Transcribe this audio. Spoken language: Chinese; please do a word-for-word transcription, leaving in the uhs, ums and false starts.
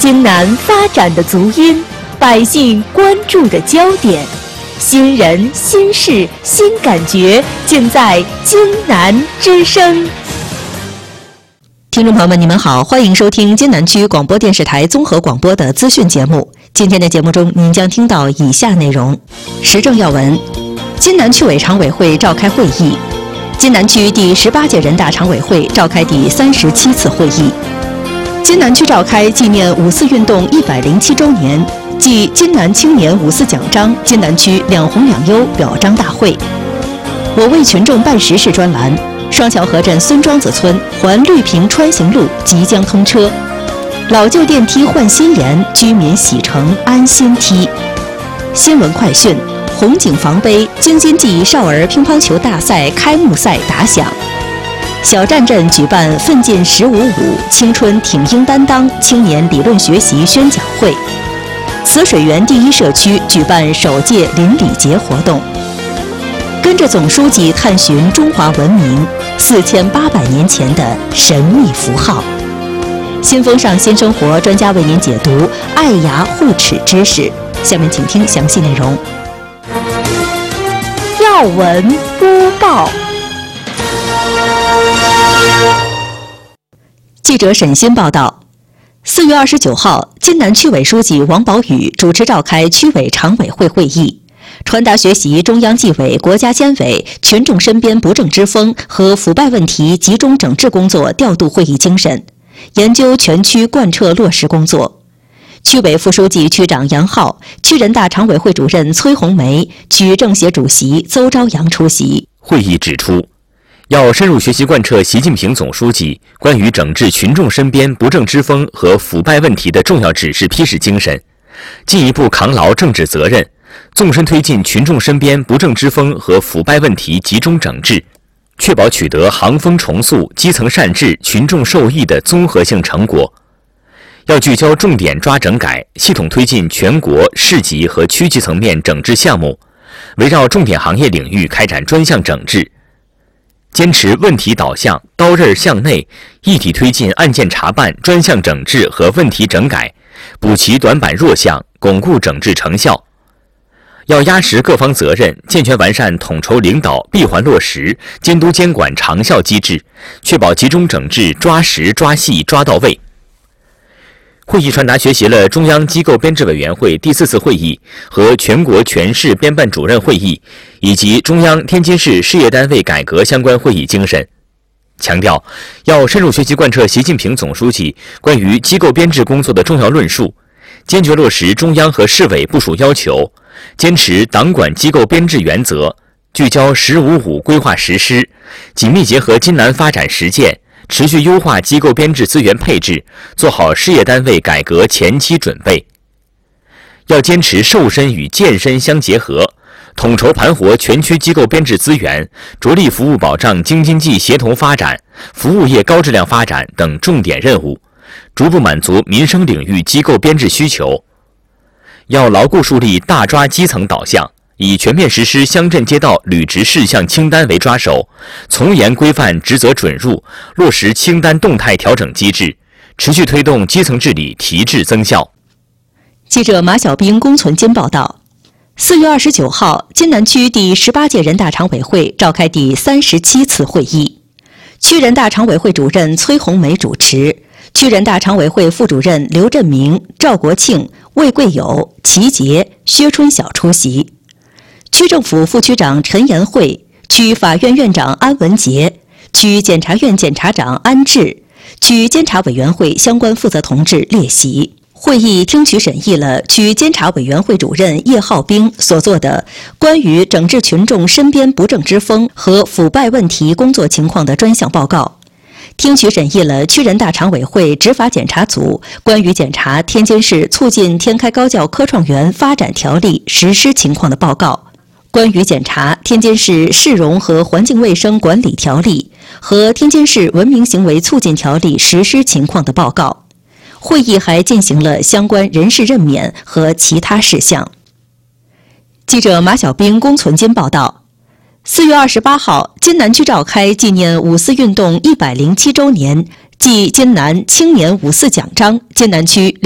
津南发展的足音，百姓关注的焦点，新人、新事、新感觉，尽在津南之声。 听众朋友们，你们好，欢迎收听津南区广播电视台综合广播的资讯节目。今天的节目中，您将听到以下内容：时政要闻，津南区委常委会召开会议；津南区第十八届人大常委会召开第三十七次会议；津南区召开纪念五四运动一百零七周年暨津南青年五四奖章津南区两红两优表彰大会。我为群众办实事专栏。双桥河镇孙庄子村环绿坪穿行路即将通车，老旧电梯换新联，居民喜乘安心梯。新闻快讯：红景防杯京津冀少儿乒乓球大赛开幕赛打响。小站镇举办奋进十五五青春挺英担当青年理论学习宣讲会。慈水园第一社区举办首届邻里节活动。跟着总书记探寻中华文明四千八百年前的神秘符号。新风尚新生活专家为您解读爱牙护齿知识。下面请听详细内容。 要闻播报。 记者沈鑫报道，四月二十九号，津南区委书记王宝宇主持召开区委常委会会议。传达学习中央纪委国家监委群众身边不正之风和腐败问题集中整治工作调度会议精神，研究全区贯彻落实工作。区委副书记、区长杨浩、区人大常委会主任崔红梅、区政协主席邹朝阳出席。 会议指出，要深入学习贯彻习近平总书记关于整治群众身边不正之风和腐败问题的重要指示批示精神，进一步扛牢政治责任，纵深推进群众身边不正之风和腐败问题集中整治，确保取得行风重塑、基层善治、群众受益的综合性成果。要聚焦重点抓整改，系统推进全国、市级和区级层面整治项目，围绕重点行业领域开展专项整治，坚持问题导向、刀刃向内，一体推进案件查办、专项整治和问题整改，补齐短板弱项，巩固整治成效。要压实各方责任，健全完善统筹领导、闭环落实、监督监管长效机制，确保集中整治抓实抓细抓到位。会议传达学习了中央机构编制委员会第四次会议和全国全市编办主任会议以及中央天津市事业单位改革相关会议精神，强调要深入学习贯彻习近平总书记关于机构编制工作的重要论述，坚决落实中央和市委部署要求，坚持党管机构编制原则，聚焦“十五五”规划实施，紧密结合津南发展实践，持续优化机构编制资源配置，做好事业单位改革前期准备。要坚持瘦身与健身相结合，统筹盘活全区机构编制资源，着力服务保障京津冀协同发展、服务业高质量发展等重点任务，逐步满足民生领域机构编制需求。要牢固树立大抓基层导向，以全面实施乡镇街道履职事项清单为抓手，从严规范职责准入，落实清单动态调整机制，持续推动基层治理提质增效。 记者马小兵、龚存金报道，四月二十九号，津南区第十八届人大常委会召开第三十七次会议，区人大常委会主任崔红梅主持，区人大常委会副主任刘振明、赵国庆、魏贵友、齐杰、薛春晓出席。区政府副区长陈延慧、区法院院长安文杰、区检察院检察长安志、区监察委员会相关负责同志列席。会议听取审议了区监察委员会主任叶浩兵所作的关于整治群众身边不正之风和腐败问题工作情况的专项报告，听取审议了区人大常委会执法检查组关于检查天津市促进天开高教科创园发展条例实施情况的报告，关于检查天津市市容和环境卫生管理条例和天津市文明行为促进条例实施情况的报告。会议还进行了相关人事任免和其他事项。记者马小兵、龚存金报道，四月二十八号，津南区召开纪念五四运动一百零七周年暨津南青年五四奖章津南区